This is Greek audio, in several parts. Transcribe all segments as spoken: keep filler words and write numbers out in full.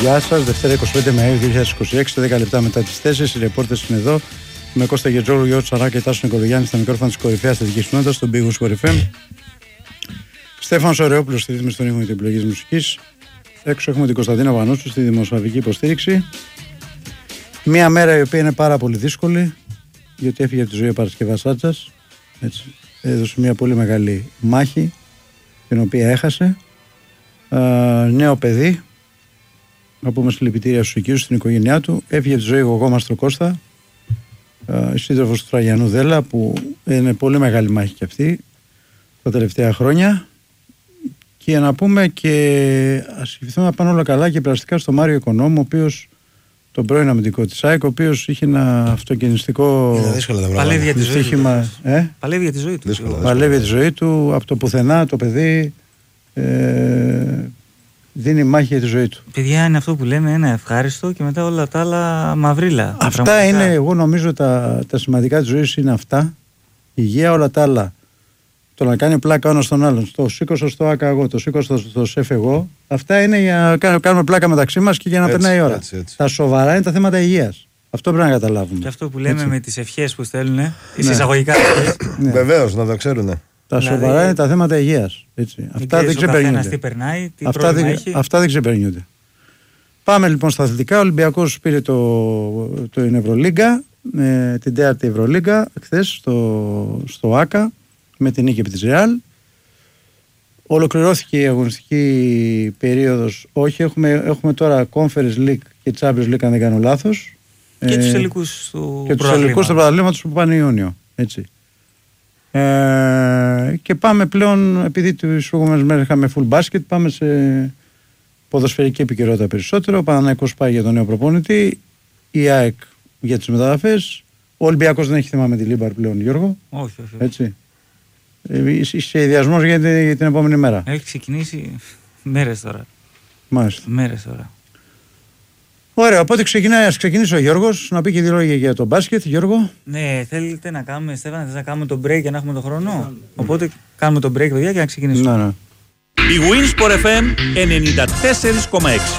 Γεια σας, Δευτέρα είκοσι πέντε Μαΐου δύο χιλιάδες είκοσι έξι, δέκα λεπτά μετά τις τέσσερις. Οι ρεπόρτες είναι εδώ. Με Κώστα Γετζόγλου, Γιώργο Τσαρά και Τάσο Νικολογιάννη στα μικρόφωνα της κορυφαίας θετικής κοινότητας, στον Big Wings εφ εμ. Στέφανος Ωρεόπουλος στη ρύθμιση των ήχων και την επιλογή της μουσικής. Έξω έχουμε την Κωνσταντίνα Βανούτσου στη δημοσιογραφική υποστήριξη. Μία μέρα η οποία είναι πάρα πολύ δύσκολη, γιατί έφυγε από τη ζωή ο Παρασκευάς Άτζας. Έτσι. Έδωσε μια πολύ μεγάλη μάχη, την οποία έχασε. Α, νέο παιδί. Να πούμε συλληπιτήρια στους οικείους, στην οικογένειά του. Έφυγε από τη ζωή ο γογόμαστρο Κώστα, η σύντροφος του Τραγιανού Δέλα, που είναι πολύ μεγάλη μάχη και αυτή τα τελευταία χρόνια. Και να πούμε και ας ευχηθούμε να πάνε όλα καλά και περαστικά στο Μάριο Οικονόμου, ο οποίος, τον πρώην αμυντικό της ΑΕΚ, ο οποίος είχε ένα αυτοκινηστικό δυστύχημα. Ε? Παλεύει για τη ζωή του. Δύσκολα, Παλεύει για τη ζωή του. Από το πουθενά το παιδί ε, δίνει μάχη για τη ζωή του. Παιδιά, είναι αυτό που λέμε, ένα ευχάριστο και μετά όλα τα άλλα μαυρίλα. Αυτά πραγματικά. Είναι, εγώ νομίζω τα, τα σημαντικά της ζωής είναι αυτά. Υγεία, όλα τα άλλα. Το να κάνει πλάκα ένα στον άλλον. Το σήκωσα στο ΆΚΑ εγώ, το σήκωσα στο ΣΕΦ εγώ. Αυτά είναι για να κάνουμε πλάκα μεταξύ μας και για να έτσι, περνάει η ώρα. Έτσι, έτσι. Τα σοβαρά είναι τα θέματα υγείας. Αυτό πρέπει να καταλάβουμε. Και αυτό που λέμε έτσι. Με τις ευχές που στέλνουν, ναι. τις εισαγωγικά ευχές. Ναι. Βεβαίως, να το ξέρουν. Τα δηλαδή, σοβαρά είναι τα θέματα υγείας. Έτσι. Αυτά δεν ξεπερνιούνται. Τι περνάει, τι αυτά, δεν, έχει. αυτά δεν ξεπερνιούνται. Πάμε λοιπόν στα αθλητικά. Ο Ολυμπιακός πήρε το, το Ευρωλίγκα, ε, την τέταρτη Ευρωλίγκα χθες στο, στο ΆΚΑ με την νίκη επί της Ρεάλ. Ολοκληρώθηκε η αγωνιστική περίοδος. Όχι, έχουμε, έχουμε τώρα Conference League και Champions League, αν δεν κάνω λάθος. Και ε, τους τελικούς του και τους τελικούς του πρωταθλήματος που πάνε Ιούνιο. Έτσι. Ε, και πάμε πλέον, επειδή τις προηγούμενες μέρες είχαμε full basket, πάμε σε ποδοσφαιρική επικαιρότητα περισσότερο. Ο Παναθηναϊκός πάει για τον νέο προπονητή, η ΑΕΚ για τις μεταγραφές. Ο Ολυμπιακός δεν έχει θέμα με τη Λίμπαρ πλέον, Γιώργο. Όχι, όχι. Έτσι. Σχεδιασμός γίνεται για την επόμενη μέρα. Έχει ξεκινήσει μέρες τώρα. Μάλιστα. Μέρες τώρα. Ωραία, οπότε ξεκινάει, ας ξεκινήσει ο Γιώργος να πει και δύο λόγια για το μπάσκετ. Γιώργο. Ναι, θέλετε να κάνουμε, Στέφανε, θες να κάνουμε το break για να έχουμε τον χρόνο. Οπότε κάνουμε το break, παιδιά, και να ξεκινήσουμε. Ναι, ναι. Η Wings εφ εμ ενενήντα τέσσερα κόμμα έξι.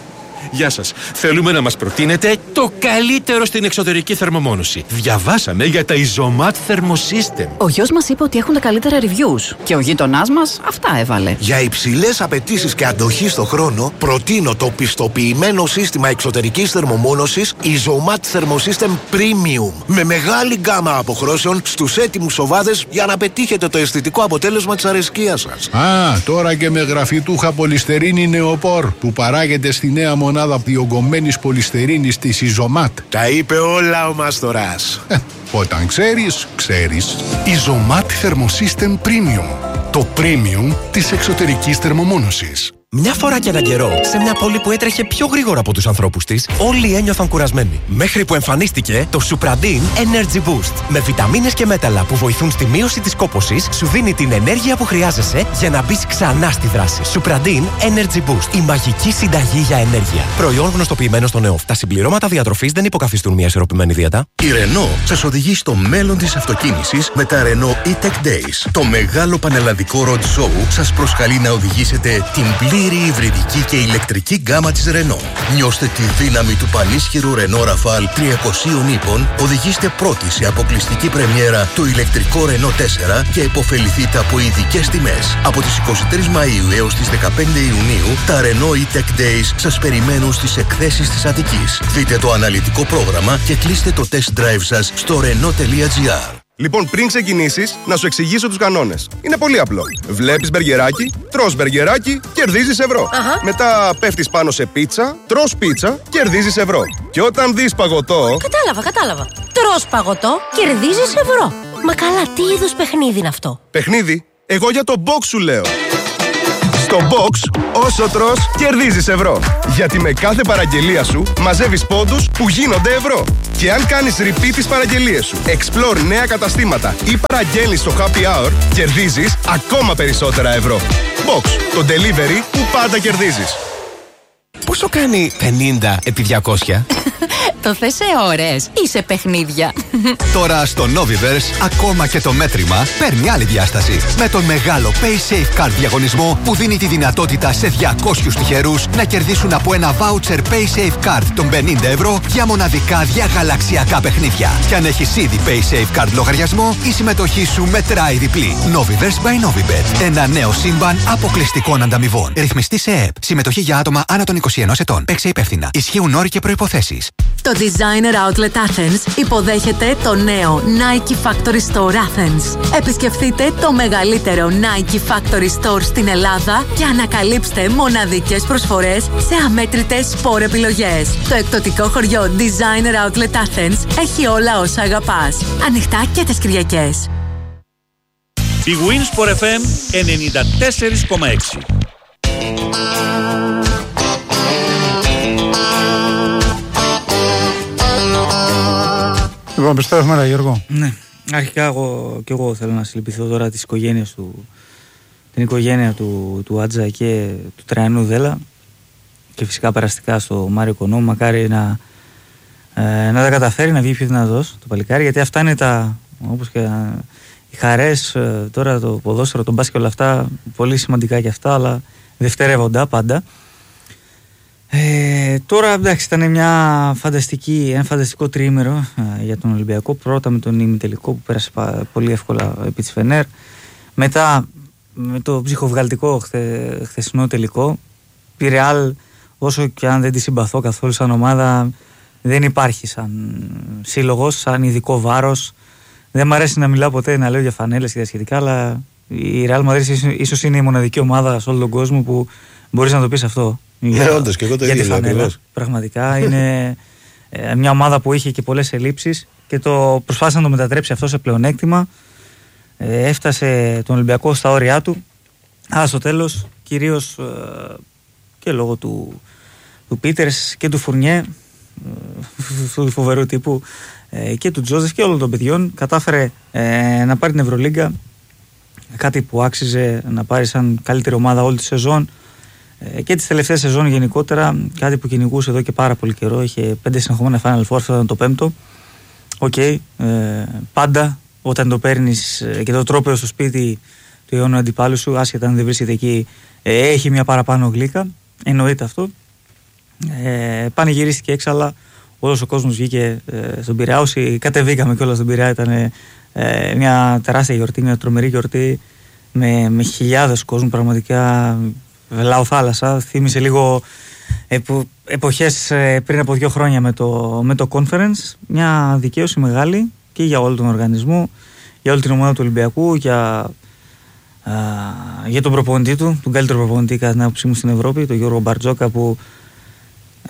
Γεια σας. Θέλουμε να μας προτείνετε το καλύτερο στην εξωτερική θερμομόνωση. Διαβάσαμε για τα Isomat Thermosystem. Ο γιος μας είπε ότι έχουν τα καλύτερα reviews και ο γείτονάς μας αυτά έβαλε. Για υψηλές απαιτήσεις και αντοχή στο χρόνο, προτείνω το πιστοποιημένο σύστημα εξωτερικής θερμομόνωσης Isomat Thermosystem Premium. Με μεγάλη γκάμα αποχρώσεων στους έτοιμους οβάδες για να πετύχετε το αισθητικό αποτέλεσμα της αρεσκίας σας. Α, τώρα και με γραφιτούχα πολυστερίνη νεοπόρ που παράγεται στη νέα μονάδα διογκωμένης πολυστερίνης της Isomat. Τα είπε όλα ο Μαστοράς. Ε, όταν ξέρεις, ξέρεις. Isomat Thermosystem Premium. Το premium της εξωτερικής θερμομόνωσης. Μια φορά και έναν καιρό, σε μια πόλη που έτρεχε πιο γρήγορα από τους ανθρώπους της, όλοι ένιωθαν κουρασμένοι. Μέχρι που εμφανίστηκε το Supradin Energy Boost. Με βιταμίνες και μέταλλα που βοηθούν στη μείωση της κόπωσης, σου δίνει την ενέργεια που χρειάζεσαι για να μπεις ξανά στη δράση. Supradin Energy Boost. Η μαγική συνταγή για ενέργεια. Προϊόν γνωστοποιημένο στον ΕΟΦ. Τα συμπληρώματα διατροφής δεν υποκαθιστούν μια ισορροπημένη δίαιτα. Η Renault σας οδηγεί στο μέλλον της αυτοκίνησης με τα Renault E-Tech Days. Το μεγάλο πανελλαδικό road show σας προσκαλεί να οδηγήσετε την πλήρη υβριδική και ηλεκτρική γκάμα της Renault. Νιώστε τη δύναμη του πανίσχυρου Renault Rafale τριακόσια ύπων, οδηγήστε πρώτοι σε αποκλειστική πρεμιέρα το ηλεκτρικό Renault τέσσερα και υποφεληθείτε από ειδικές τιμές. Από τις εικοστή τρίτη Μαΐου έως τις δεκαπέντε Ιουνίου, τα Renault E-Tech Days σας περιμένουν στις εκθέσεις της Αττικής. Δείτε το αναλυτικό πρόγραμμα και κλείστε το test drive σας στο renault τελεία gr. Λοιπόν, πριν ξεκινήσεις, να σου εξηγήσω τους κανόνες. Είναι πολύ απλό. Βλέπεις μπεργκεράκι, τρως μπεργκεράκι, κερδίζεις ευρώ. Αχα. Μετά πέφτεις πάνω σε πίτσα, τρως πίτσα, κερδίζεις ευρώ. Και όταν δεις παγωτό... Κατάλαβα, κατάλαβα. Τρως παγωτό, κερδίζεις ευρώ. Μα καλά, τι είδους παιχνίδι είναι αυτό? Παιχνίδι? Εγώ για το box σου λέω. Στο box, όσο τρως, κερδίζεις ευρώ. Γιατί με κάθε παραγγελία σου μαζεύεις πόντους που γίνονται ευρώ. Και αν κάνεις repeat τις παραγγελίες σου, explore νέα καταστήματα ή παραγγέλνεις στο happy hour, κερδίζεις ακόμα περισσότερα ευρώ. Box, το delivery που πάντα κερδίζεις. πόσο κάνει πενήντα επί διακόσια? Το θες σε ώρες ή σε παιχνίδια? Τώρα στο Noviverse ακόμα και το μέτρημα παίρνει άλλη διάσταση. Με τον μεγάλο PaySafe Card διαγωνισμό που δίνει τη δυνατότητα σε διακόσιους τυχερούς να κερδίσουν από ένα voucher PaySafe Card των πενήντα ευρώ για μοναδικά διαγαλαξιακά παιχνίδια. Και αν έχεις ήδη PaySafe Card λογαριασμό, η συμμετοχή σου μετράει διπλή. Noviverse by Novibet. Ένα νέο σύμπαν αποκλειστικών ανταμοιβών. Ρυθμιστή σε ΕΕΠ. Συμμετοχή για άτομα άνω των είκοσι ενός ετών. Παίξε υπεύθυνα. Ισχύουν όροι και προϋποθέσεις. Το Designer Outlet Athens υποδέχεται το νέο Nike Factory Store Athens. Επισκεφτείτε το μεγαλύτερο Nike Factory Store στην Ελλάδα και ανακαλύψτε μοναδικές προσφορές σε αμέτρητες σπορ επιλογές. Το εκπτωτικό χωριό Designer Outlet Athens έχει όλα όσα αγαπάς. Ανοιχτά και τις Κυριακές. Η Winsport εφ εμ ενενήντα τέσσερα κόμμα έξι. Λοιπόν, πιστεύουμε, έλα Γιώργο. Ναι, αρχικά εγώ, και εγώ θέλω να συλληπιθώ τώρα της οικογένειας του, την οικογένεια του, του Άτζα και του Τραϊανού Δέλα και φυσικά περαστικά στο Μάριο Κονό. Μακάρι να, ε, να τα καταφέρει, να βγει πιο δυνατός το παλικάρι, γιατί αυτά είναι τα, όπως και οι χαρές, ε, τώρα το ποδόσφαιρο, το μπάσκετ, όλα αυτά πολύ σημαντικά και αυτά, αλλά δευτερεύοντα πάντα. Ε, τώρα εντάξει, ήταν μια φανταστική, ένα φανταστικό τριήμερο ε, για τον Ολυμπιακό. Πρώτα με τον ημιτελικό που πέρασε πολύ εύκολα επί της Φενέρ. Μετά με το ψυχοβγαλτικό χθε, χθεσινό τελικό. Η Ρεάλ, όσο και αν δεν τη συμπαθώ καθόλου σαν ομάδα, δεν υπάρχει σαν σύλλογος, σαν ειδικό βάρος. Δεν μου αρέσει να μιλάω ποτέ, να λέω για φανέλες και τα σχετικά, αλλά η Ρεάλ Μαδρίτης ίσως είναι η μοναδική ομάδα σε όλο τον κόσμο που μπορείς να το πεις αυτό. Ναι, όντως, και εγώ το ίδιο λέω ακριβώς. Πραγματικά είναι ε, μια ομάδα που είχε και πολλές ελλείψεις και το προσπάθησε να το μετατρέψει αυτό σε πλεονέκτημα. Ε, έφτασε τον Ολυμπιακό στα όρια του, αλλά στο τέλος, κυρίως ε, και λόγω του, του Πίτερς και του Φουρνιέ, ε, του φοβερού τύπου, ε, και του Τζόζεφ και όλων των παιδιών, κατάφερε ε, να πάρει την Ευρωλίγκα, κάτι που άξιζε να πάρει σαν καλύτερη ομάδα όλη τη σεζόν και τις τελευταίες σεζόν γενικότερα, κάτι που κυνηγούσε εδώ και πάρα πολύ καιρό. Είχε πέντε συνεχόμενα Final Four, αυτό ήταν το πέμπτο. Οκ, okay, ε, πάντα όταν το παίρνεις και το τρόπαιο στο σπίτι του αιώνου αντιπάλου σου, άσχετα αν δεν βρίσκεται εκεί, ε, έχει μια παραπάνω γλύκα, εννοείται αυτό. Ε, πανηγυρίστηκε έξαλα, όλος ο κόσμος βγήκε ε, στον Πειραιά. Όσοι κατεβήκαμε κιόλας στον Πειραιά, ήταν ε, μια τεράστια γιορτή, μια τρομερή γιορτή με, με χιλιάδες κόσμου, πραγματικά. Λαό θάλασσα, θύμισε λίγο επο, εποχές ε, πριν από δύο χρόνια με το, με το conference. Μια δικαίωση μεγάλη και για όλο τον οργανισμό, για όλη την ομάδα του Ολυμπιακού, για, α, για τον προπονητή του, τον καλύτερο προπονητή κατά την άποψή μου στην Ευρώπη, τον Γιώργο Μπαρτζόκα, που ε,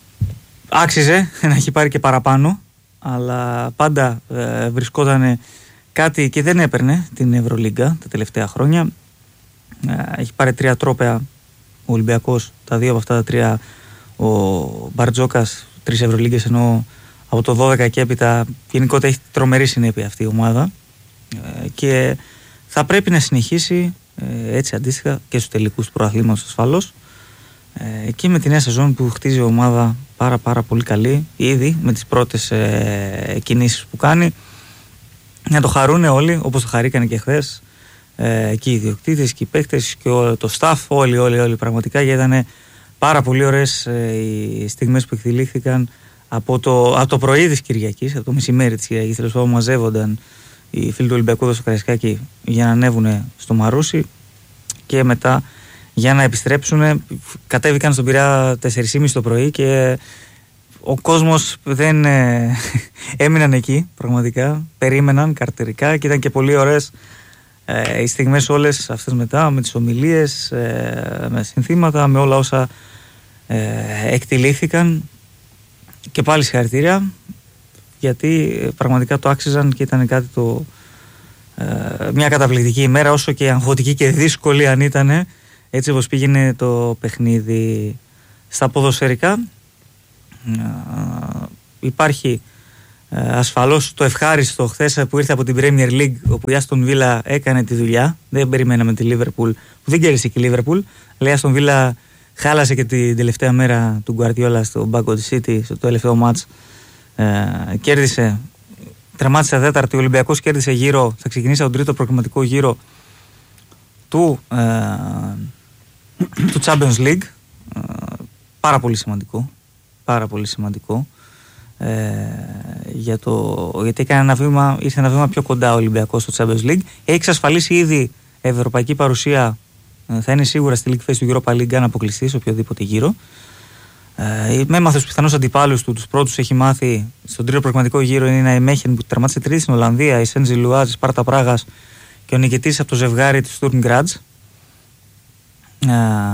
άξιζε να έχει πάρει και παραπάνω, αλλά πάντα ε, βρισκόταν κάτι και δεν έπαιρνε την Ευρωλίγκα τα τελευταία χρόνια. Έχει πάρει τρία τρόπαια ο Ολυμπιακός, τα δύο από αυτά τα τρία ο Μπαρτζόκας, τρεις Ευρωλίγκες, ενώ από το δώδεκα και έπειτα γενικότερα έχει τρομερή συνέπεια αυτή η ομάδα και θα πρέπει να συνεχίσει έτσι αντίστοιχα και στους τελικούς του προαθλήματος ασφαλώς και με τη νέα σεζόν που χτίζει η ομάδα πάρα πάρα πολύ καλή ήδη με τις πρώτες κινήσεις που κάνει, να το χαρούν όλοι όπως το χαρήκανε και χθες. Ε, και οι ιδιοκτήτες και οι παίκτες και όλο το staff, όλοι, όλοι, όλοι πραγματικά, γιατί ήταν πάρα πολύ ωραίες ε, οι στιγμές που εκδηλήθηκαν από το, από το πρωί της Κυριακής, από το μεσημέρι της Κυριακής, τέλος πάντων μαζεύονταν οι φίλοι του Ολυμπιακού εδώ στο Καραϊσκάκι για να ανέβουν στο Μαρούσι και μετά για να επιστρέψουν. Κατέβηκαν στον Πειραιά τέσσερις και μισή το πρωί και ο κόσμος δεν ε, έμειναν εκεί πραγματικά, περίμεναν καρτερικά και ήταν και πολύ ωραίες Ε, οι στιγμές όλες αυτές μετά, με τις ομιλίες, ε, με συνθήματα, με όλα όσα ε, εκτιλήθηκαν, και πάλι συγχαρητήρια, γιατί πραγματικά το άξιζαν και ήταν κάτι το ε, μια καταπληκτική ημέρα, όσο και αγχωτική και δύσκολη αν ήταν, έτσι όπως πήγαινε το παιχνίδι. Στα ποδοσφαιρικά ε, υπάρχει ασφαλώς το ευχάριστο χθες που ήρθε από την Premier League, όπου η Άστον Βίλα έκανε τη δουλειά. Δεν περιμέναμε τη Liverpool, που δεν κέρδισε και η Liverpool, αλλά η Άστον Βίλα χάλασε και την τελευταία μέρα του Γκουαρδιόλα στο Banco City, στο τελευταίο μάτς. Ε, κέρδισε, τερμάτισε τέταρτη, ο Ολυμπιακός κέρδισε γύρω, θα ξεκινήσει τον τρίτο προκριματικό γύρο του, ε, του Champions League. Ε, πάρα πολύ σημαντικό, πάρα πολύ σημαντικό. Ε, για το, γιατί έκανε ένα βήμα, ήρθε ένα βήμα πιο κοντά ο Ολυμπιακός στο Champions League. Έχει εξασφαλίσει ήδη ευρωπαϊκή παρουσία, ε, θα είναι σίγουρα στη League Phase του Europa League αν αποκλειστεί σε οποιοδήποτε γύρο. Ε, με έμαθε τους πιθανούς αντιπάλους του, τους πρώτους έχει μάθει στον τρίτο προγραμματικό γύρο, είναι η Μέχεν που τερματίσε τρίτη στην Ολλανδία, η Σέντζι Λουάζ, η Σπάρτα Πράγας και ο νικητής από το ζευγάρι της Στουρμ Γκράτζ. Ε,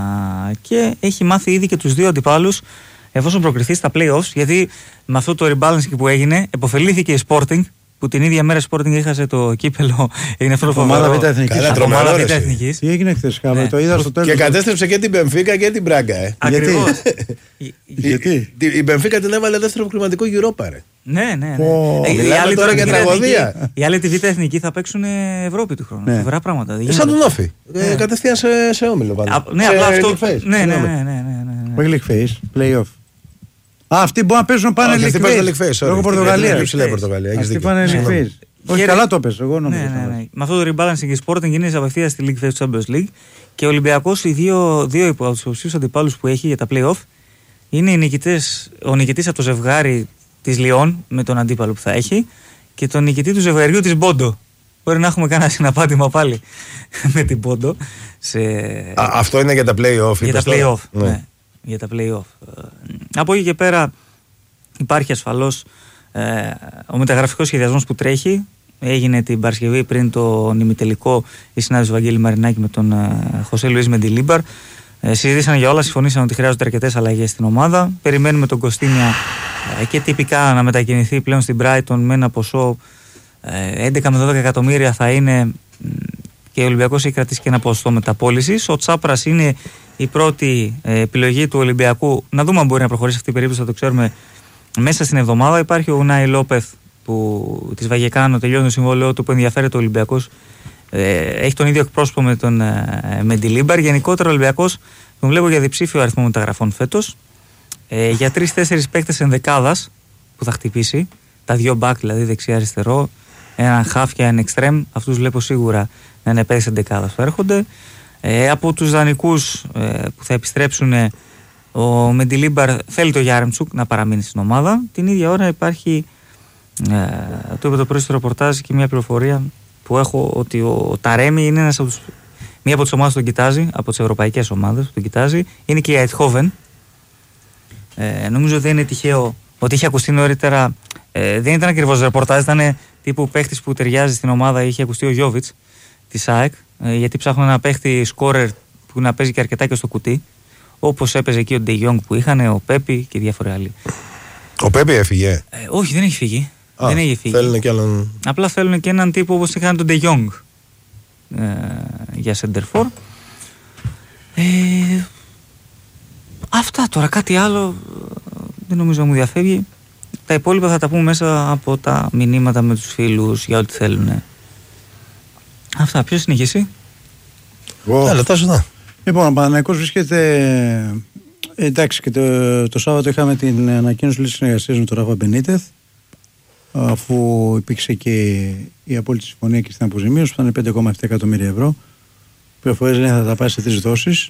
και έχει μάθει ήδη και τους δύο αντιπάλους εφόσον προκριθεί στα play-offs, γιατί με αυτό το rebalancing που έγινε επωφελήθηκε η Sporting, που την ίδια μέρα η Sporting έχασε το κύπελο. Έγινε αυτό το ομάδα Β' Εθνικής. Καλά, τρομερό Β' Εθνικής. Τι έγινε χθες, ναι. Το είδα στο τέλος. Και κατέστρεψε και την Μπενφίκα και την Μπράγκα. Ε. Ακριβώς. Γιατί? Η Μπενφίκα την έβαλε δεύτερο κλιματικό Europa, ρε. Ναι, ναι, ναι. Oh, οι άλλοι τώρα για τραγωδία. Οι άλλοι τη Β' Εθνική θα παίξουν Ευρώπη του χρόνου. Ναι. Φοβερά πράγματα. Ε, σαν τον Όφη. Ναι. Ε, κατευθείαν σε, σε όμιλο πάντα. Ναι, απλά αυτό. Ναι, ναι, ναι, ναι. Όχι League Phase, play-off. Α, αυτοί μπορούν να παίζουν πάνε League Phase. Λόγω Πορτογαλία. Αυτοί πάνε League Phase. Όχι, καλά το πες, εγώ νομίζω. Με αυτό το rebalancing η Sporting γίνεται απευθείας στη League Phase του Champions League και ο Ολυμπιακός, οι δύο, δύο από τους υποψήφιους αντιπάλους που έχει για τα play-off είναι οι νικητές, ο νικητής από το ζευγάρι της Λιόν με τον αντίπαλο που θα έχει και τον νικητή του ζευγαριού της Μπόντο. Μπορεί να έχουμε κανένα συναπάτημα πάλι με την Μπόντο. Σε... Α, αυτό είναι για τα play-off. Για τα play-off. Ναι. Ναι, για τα play-off. Από εκεί και πέρα υπάρχει ασφαλώς ε, ο μεταγραφικός σχεδιασμός που τρέχει. Έγινε την Παρασκευή πριν το ημιτελικό η συνάντηση του Βαγγέλη Μαρινάκη με τον ε, Χωσέ Λουίς Μεντιλίμπαρ. Ε, συζήτησαν για όλα, συμφωνήσαν ότι χρειάζονται αρκετές αλλαγές στην ομάδα. Περιμένουμε τον Κωστίνια ε, και τυπικά να μετακινηθεί πλέον στην Brighton με ένα ποσό ε, έντεκα με δώδεκα εκατομμύρια θα είναι, και ο Ολυμπιακός έχει κρατήσει και ένα ποσοστό μεταπώλησης. Ο Τσάπρας είναι η πρώτη ε, επιλογή του Ολυμπιακού. Να δούμε αν μπορεί να προχωρήσει αυτή η περίπτωση, θα το ξέρουμε μέσα στην εβδομάδα. Υπάρχει ο Ουνάι Λόπεθ που της Βαγεκάνο τελειώνει το συμβόλαιό του, που ενδιαφέρεται ο Ολυμπιακός. Ε, έχει τον ίδιο εκπρόσωπο με τον ε, Μεντιλίμπαρ. Γενικότερα ο Ολυμπιακός τον βλέπω για διψήφιο αριθμό μεταγραφών φέτος. Ε, για τρεις-τέσσερις παίκτες ενδεκάδας που θα χτυπήσει. Τα δύο μπακ δηλαδή δεξιά-αριστερό. Έναν χαφ και έναν εξτρέμ. Αυτούς βλέπω σίγουρα να είναι παίκτες ενδεκάδας που έρχονται. Ε, από τους δανεικούς ε, που θα επιστρέψουν, ε, ο Μεντιλίμπαρ θέλει το Γιάρεμτσουκ να παραμείνει στην ομάδα. Την ίδια ώρα υπάρχει, ε, το είπε το πρωί στο ρεπορτάζ και μια πληροφορία που έχω, ότι ο Ταρέμι είναι ένας από τους, μία από τις ομάδες που τον κοιτάζει, από τις ευρωπαϊκές ομάδες που τον κοιτάζει, είναι και η Αιτχόβεν. Ε, νομίζω δεν είναι τυχαίο ότι είχε ακουστεί νωρίτερα, ε, δεν ήταν ακριβώς ρεπορτάζ, ήταν τύπου παίχτης που ταιριάζει στην ομάδα, είχε ακουστεί ο Γιόβιτς της ΑΕΚ, ε, γιατί ψάχνουν ένα παίχτη σκόρερ που να παίζει και αρκετά και στο κουτί, όπως έπαιζε εκεί ο Ντε Γιόγκ που είχαν, ο Πέπι και διάφοροι άλλοι. Ο Πέπι έφυγε. Ε, όχι, δεν έχει φύγει. Α, δεν έχει φύγει. Θέλουν και άλλον... Απλά θέλουν και έναν τύπο όπως είχαν τον Ντε Γιόγκ ε, για σεντερφόρ. Ε, αυτά τώρα, κάτι άλλο δεν νομίζω να μου διαφεύγει. Τα υπόλοιπα θα τα πούμε μέσα από τα μηνύματα με τους φίλους για ό,τι θέλουν. Αυτά, ποιος συνεχίσει? Εγώ. Έλα, τάσου να. Λοιπόν, ο Παναθηναϊκός βρίσκεται. Εντάξει, και το, το Σάββατο είχαμε την ανακοίνωση λύσης συνεργασίας με τον Ράφα Μπενίτεθ, αφού υπήρξε και η απόλυτη συμφωνία και στην αποζημίωση που ήταν πέντε κόμμα επτά εκατομμύρια ευρώ. Πληροφορίες λένε θα τα πάει σε τρεις δόσεις.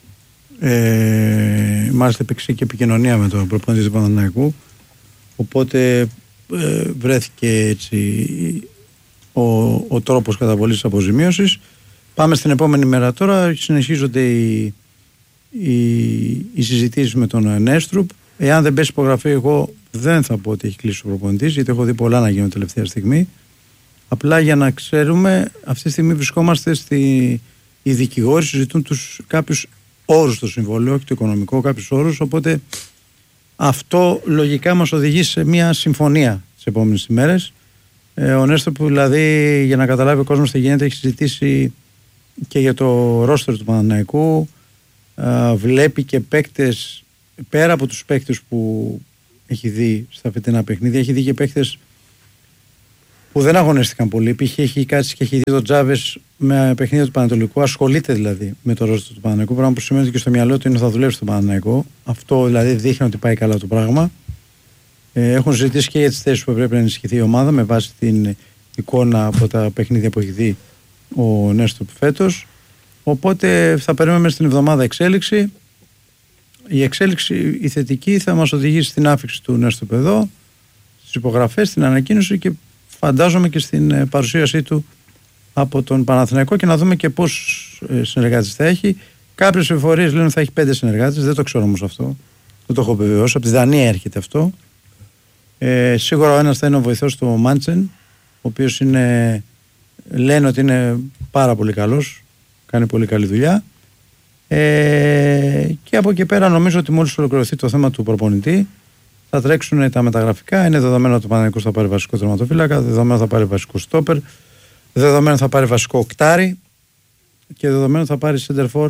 Ε, μάλιστα υπήρξε και επικοινωνία με τον προπονητή του Παναθηναϊκού. Οπότε ε, βρέθηκε έτσι ο, ο τρόπος καταβολής της αποζημίωσης. Πάμε στην επόμενη μέρα τώρα. Συνεχίζονται οι, οι, οι συζητήσεις με τον Νέστρουπ. Εάν δεν πέσει υπογραφή, εγώ δεν θα πω ότι έχει κλείσει ο προπονητής, γιατί έχω δει πολλά να γίνουν τελευταία στιγμή. Απλά για να ξέρουμε, αυτή τη στιγμή βρισκόμαστε στη. Οι δικηγόροι συζητούν τους κάποιους όρους στο συμβόλαιο, όχι το οικονομικό, κάποιους όρους. Οπότε αυτό λογικά μας οδηγεί σε μια συμφωνία τις επόμενες ημέρες. Ε, ο Νέστρουπ, δηλαδή, για να καταλάβει ο κόσμος τι γίνεται, έχει συζητήσει και για το ρόστερ του Παναθηναϊκού. Ε, βλέπει και παίκτες, πέρα από τους παίκτες που έχει δει στα φετινά παιχνίδια, έχει δει και παίκτες που δεν αγωνίστηκαν πολύ. Π.χ. έχει κάτσει και έχει δει τον Τζάβες με παιχνίδια του Πανατολικού, ασχολείται δηλαδή με το ρόστερ του Παναθηναϊκού. Πράγμα που σημαίνει ότι και στο μυαλό του είναι θα δουλέψει στο Παναθηναϊκό. Αυτό δηλαδή δείχνει ότι πάει καλά το πράγμα. Ε, έχουν συζητήσει και για τις θέσεις που πρέπει να ενισχυθεί η ομάδα με βάση την εικόνα από τα παιχνίδια που έχει δει ο Νέστοπ φέτος. Οπότε θα περιμένουμε στην εβδομάδα εξέλιξη. Η εξέλιξη η θετική θα μας οδηγήσει στην άφιξη του Νέστοπ εδώ, στις υπογραφές, στην ανακοίνωση και φαντάζομαι και στην παρουσίασή του από τον Παναθηναϊκό και να δούμε και πώς συνεργάτες θα έχει. Κάποιες εφορίες λένε ότι θα έχει πέντε συνεργάτες, δεν το ξέρω όμως αυτό. Δεν το έχω επιβεβαιώσει. Από τη Δανία έρχεται αυτό. Ε, σίγουρα ο ένας θα είναι ο βοηθός του Μάντσεν, ο οποίος είναι, λένε ότι είναι πάρα πολύ καλός, κάνει πολύ καλή δουλειά. Ε, και από εκεί πέρα νομίζω ότι μόλις ολοκληρωθεί το θέμα του προπονητή θα τρέξουν τα μεταγραφικά. Είναι δεδομένο ότι ο Παναθηναϊκός θα πάρει βασικό τερματοφύλακα, δεδομένο θα πάρει βασικό στόπερ, δεδομένο θα πάρει βασικό οκτάρι και δεδομένο θα πάρει σέντερφορ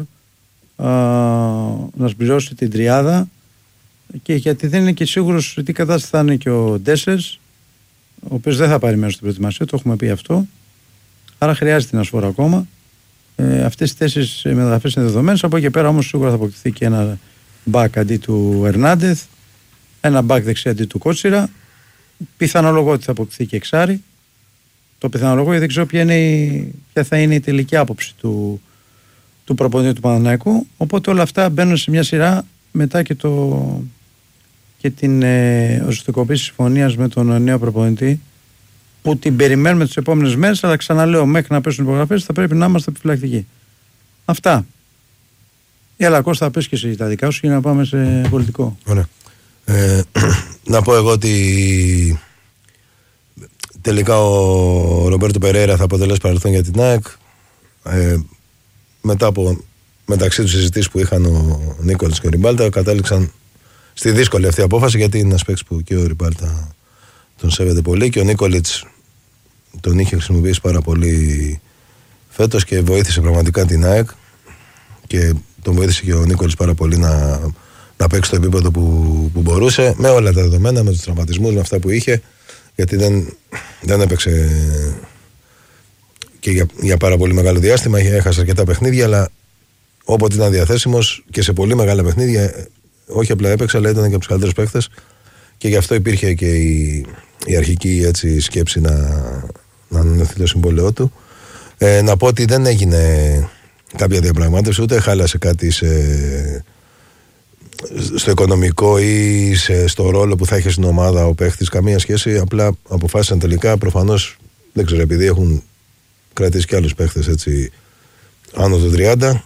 να συμπληρώσει την τριάδα. Και γιατί δεν είναι και σίγουρος τι κατάσταση θα είναι και ο Ντέσσερς, ο οποίος δεν θα πάρει μέρος στην προετοιμασία, το έχουμε πει αυτό. Άρα χρειάζεται ένα σφόρο ακόμα. Ε, αυτές τις τέσσερις μεταγραφές είναι δεδομένες. Από εκεί πέρα όμως σίγουρα θα αποκτηθεί και ένα μπακ αντί του Ερνάντεθ, ένα μπακ δεξιά αντί του Κότσιρα. Πιθανολογώ ότι θα αποκτηθεί και εξάρι. Το πιθανολογώ γιατί δεν ξέρω ποια, είναι η, ποια θα είναι η τελική άποψη του, του προπονητή του Παναθηναϊκού. Οπότε όλα αυτά μπαίνουν σε μια σειρά μετά και, το, και την ε, οριστικοποίηση συμφωνίας με τον νέο προπονητή, που την περιμένουμε τις επόμενες μέρες, αλλά ξαναλέω μέχρι να πέσουν υπογραφές θα πρέπει να είμαστε επιφυλακτικοί. Αυτά. Έλα Κώστα, πες και εσύ τα δικά σου και να πάμε σε πολιτικό. Ωραία. Ε, να πω εγώ ότι τελικά ο Ρομπέρτο Περέιρα θα αποτελέσει παρελθόν για την ΑΕΚ. Ε, μετά από μεταξύ τους συζητήσεις που είχαν ο Νίκολιτς και ο Ριμπάλτα, κατάληξαν στη δύσκολη αυτή απόφαση, γιατί είναι ένας παίκτης που και ο Ριμπάλτα τον σέβεται πολύ και ο Νίκολιτς τον είχε χρησιμοποιήσει πάρα πολύ φέτος και βοήθησε πραγματικά την ΑΕΚ και τον βοήθησε και ο Νίκολιτς πάρα πολύ να, να παίξει στο επίπεδο που, που μπορούσε, με όλα τα δεδομένα, με τους τραυματισμούς, με αυτά που είχε, γιατί δεν, δεν έπαιξε και για, για πάρα πολύ μεγάλο διάστημα, έχασε αρκετά παιχνίδια, αλλά όποτε ήταν διαθέσιμος και σε πολύ μεγάλα παιχνίδια, όχι απλά έπαιξε, αλλά ήταν και από τους καλύτερους παίκτες και γι' αυτό υπήρχε και η, η αρχική έτσι, σκέψη να, να ανανεωθεί το συμβόλαιό του. Ε, να πω ότι δεν έγινε κάποια διαπραγμάτευση, ούτε χάλασε κάτι σε, στο οικονομικό ή σε, στο ρόλο που θα έχει στην ομάδα ο παίχτης, καμία σχέση. Απλά αποφάσισαν τελικά, προφανώς δεν ξέρω, επειδή έχουν κρατήσει και άλλους παίχτες έτσι άνω των τριάντα,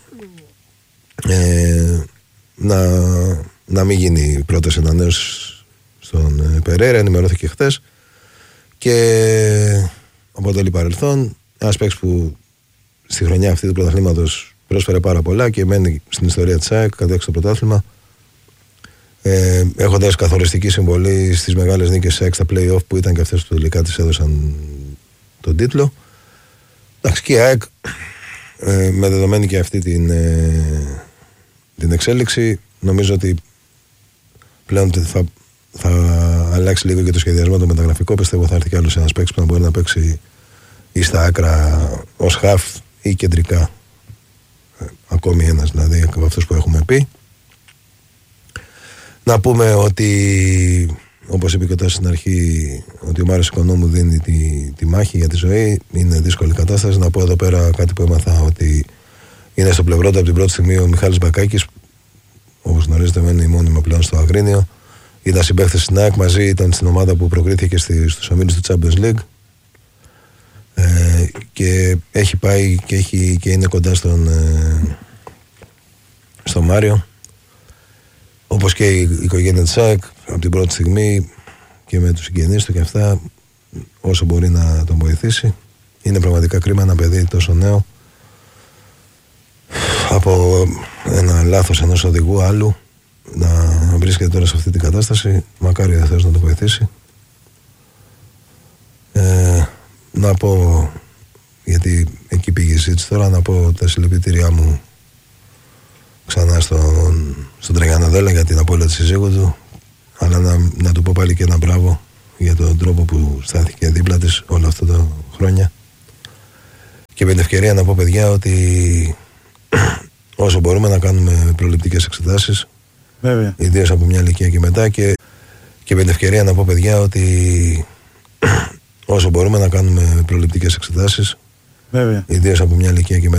ε, να, να μην γίνει πρώτες ανανέωσης στον Περέιρα. Ενημερώθηκε χθες και αποτελεί παρελθόν. Ένας παίκτης που στη χρονιά αυτή του πρωταθλήματος πρόσφερε πάρα πολλά και μένει στην ιστορία της ΑΕΚ, κατέξει το πρωτάθλημα, ε, έχοντας καθοριστική συμβολή στις μεγάλες νίκες της ΑΕΚ στα play-off που ήταν και αυτές που τελικά της έδωσαν τον τίτλο. Εντάξει, και η ΑΕΚ ε, με δεδομένη και αυτή την, ε, την εξέλιξη, νομίζω ότι πλέον θα, θα αλλάξει λίγο και το σχεδιασμό το μεταγραφικό. Πιστεύω θα έρθει κι άλλος ένας παίκτης που να μπορεί να παίξει ή στα άκρα ως χαφ ή κεντρικά, ε, ακόμη ένας δηλαδή από αυτούς που έχουμε πει. Να πούμε ότι, όπως είπε και τώρα στην αρχή, ότι ο Μάριος Οικονόμου δίνει τη, τη μάχη για τη ζωή. Είναι δύσκολη κατάσταση. Να πω εδώ πέρα κάτι που έμαθα, ότι είναι στο πλευρό του από την πρώτη στιγμή ο Μιχάλης Μπακάκης, όπως γνωρίζετε μένει μόνιμα πλέον στο Αγρίνιο. Ήταν συμπαίκτες στην ΑΕΚ, μαζί ήταν στην ομάδα που προκρίθηκε στους ομίλους του Champions League. Ε, και έχει πάει και, έχει, και είναι κοντά στον, ε, στον Μάριο, όπως και η οικογένεια της ΑΕΚ από την πρώτη στιγμή και με τους συγγενείς του και αυτά, όσο μπορεί να τον βοηθήσει. Είναι πραγματικά κρίμα ένα παιδί τόσο νέο από ένα λάθος ενός οδηγού άλλου να βρίσκεται τώρα σε αυτή την κατάσταση. Μακάρι ο Θεός να το βοηθήσει. ε, να πω, γιατί εκεί πήγε η συζήτηση τώρα, να πω τα συλληπιτήριά μου ξανά στον, στον Τραγιάνο Δέλα για την απώλεια της συζύγου του, αλλά να, να του πω πάλι και ένα μπράβο για τον τρόπο που στάθηκε δίπλα της όλα αυτά τα χρόνια. Και με την ευκαιρία να πω, παιδιά, ότι όσο μπορούμε να κάνουμε προληπτικές εξετάσεις, ιδίως από μια ηλικία και μετά, και, και με την ευκαιρία να πω, παιδιά, ότι όσο μπορούμε να κάνουμε προληπτικές εξετάσεις, ιδίως από μια ηλικία και μετά.